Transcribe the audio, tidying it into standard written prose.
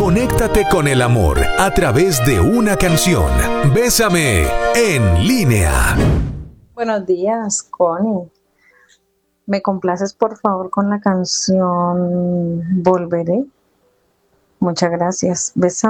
Conéctate con el amor a través de una canción. Bésame en línea. Buenos días, Connie. ¿Me complaces por favor con la canción Volveré? Muchas gracias. Bésame.